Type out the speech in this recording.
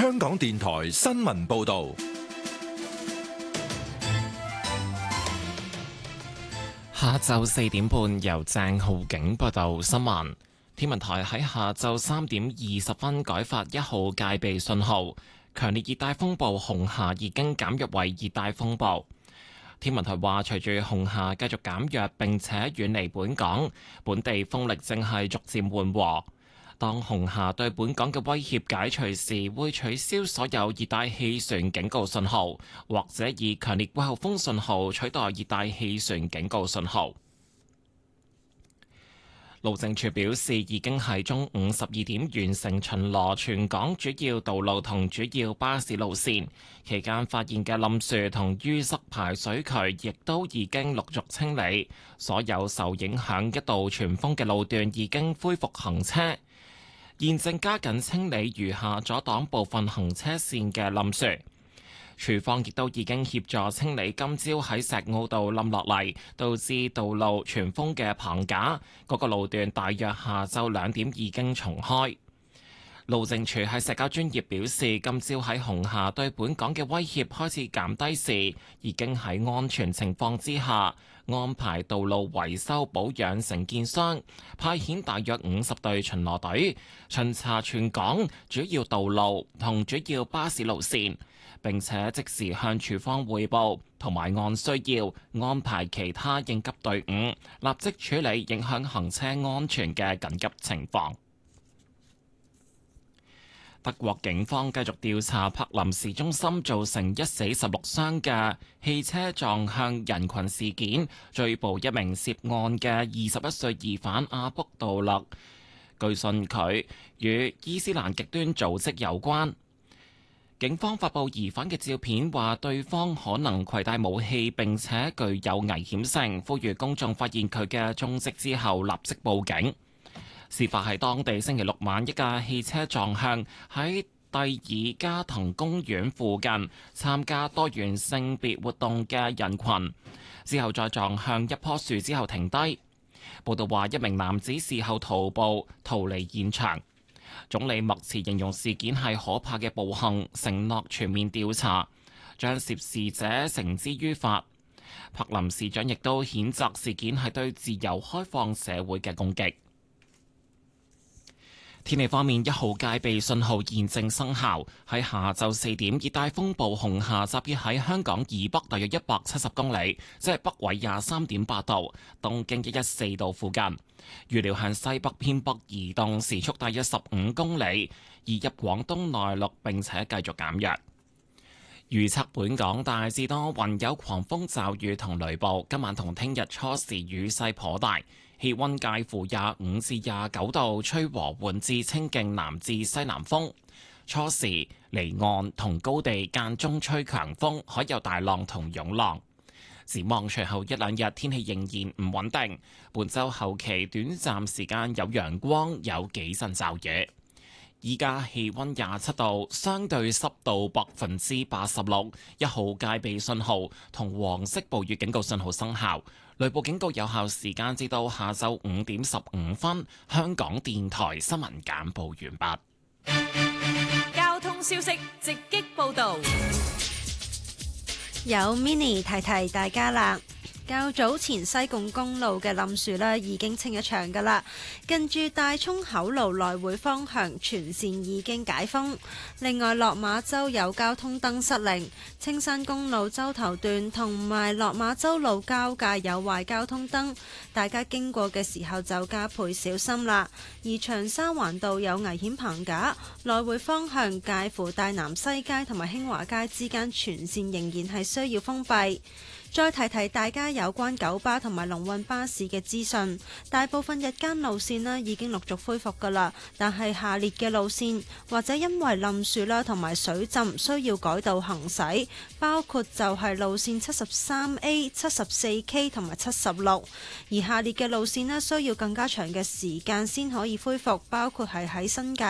香港電台新聞報道。 下晝4點半，由鄭浩景報道新聞。天文台喺下晝3點20分改發1號戒備信號，強烈熱帶風暴紅霞已經減弱為熱帶風暴。天文台話，隨住紅霞繼續減弱並且遠離本港，本地風力正係逐漸緩和。當紅霞對本港嘅威脅解除時，會取消所有熱帶氣旋警告信號，或者以強烈季候風信號取代熱帶氣旋警告信號。路政署表示，已經喺中午12點完成巡邏全港主要道路同主要巴士路線，期間發現嘅冧樹同淤塞排水渠亦都已經陸續清理，所有受影響一度全封嘅路段已經恢復行車。現正加緊清理餘下阻擋部分行車線嘅冧樹，署方亦都已經協助清理今朝喺石澳道冧落嚟導致道路全封嘅棚架，嗰個路段大約下晝2點已經重開。路政署喺社交專頁表示，今朝喺紅霞對本港嘅威脅開始減低時，已經喺安全情況之下安排道路維修保養承建商派遣大約50隊巡邏隊巡查全港主要道路同主要巴士路線，並且即時向署方匯報，同埋按需要安排其他應急隊伍立即處理影響行車安全嘅緊急情況。德國警方繼續調查柏林市中心造成1死16傷嘅汽車撞向人群事件，追捕一名涉案嘅21歲疑犯阿卜杜勒，據信佢與伊斯蘭極端組織有關。警方發布疑犯嘅照片，話對方可能攜帶武器並且具有危險性，呼籲公眾發現佢嘅蹤跡之後立即報警。事發喺當地星期六晚，一架汽車撞向喺蒂爾加滕公園附近參加多元性別活動嘅人群，之後再撞向一棵樹之後停低。報道話，一名男子事後徒步逃離現場。總理默茨形容事件係可怕嘅暴行，承諾全面調查，將涉事者繩之於法。柏林市長亦都譴責事件係對自由開放社會嘅攻擊。天氣方面，1號戒備信號現正生效。喺下晝4點，熱帶風暴紅霞集結喺香港以北大約170公里，即係北緯23.8度、東經114度附近。預料向西北偏北移動，時速大約15公里，移入廣東內陸並且繼續減弱。預測本港大致多雲，有狂風驟雨同雷暴。今晚同聽日初時雨勢頗大。氣溫介乎25至29度，吹和緩至清勁南至西南風。初時離岸同高地間中吹強風，海有大浪同湧浪。展望隨後1兩日天氣仍然唔穩定，本週後期短暫時間有陽光，有幾陣驟雨。依家氣溫27度，相對濕度86%，1號戒備信號同黃色暴雨警告信號生效。雷暴警告有效時間至到下晝5點15分。香港電台新聞簡報完畢。交通消息直擊報導， 有 Mini 提提大家啦。較早前西貢公路嘅冧樹呢已經清一場㗎啦，近住大涌口路來回方向全線已經解封。另外，落馬洲有交通燈失靈，青山公路洲頭段同埋落馬洲路交界有壞交通燈，大家經過嘅時候就加倍小心啦。而長沙灣道有危險棚架，來回方向介乎大南西街同埋興華街之間全線仍然係需要封閉。再提提大家有關九巴同埋龍運巴士嘅資訊，大部分日間路線呢已經陸續恢復㗎啦，但係下列嘅路線或者因為冧樹啦同埋水浸需要改道行駛，包括就係路線73A、74K 同埋76，而下列嘅路線呢需要更加長嘅時間先可以恢復，包括係喺新界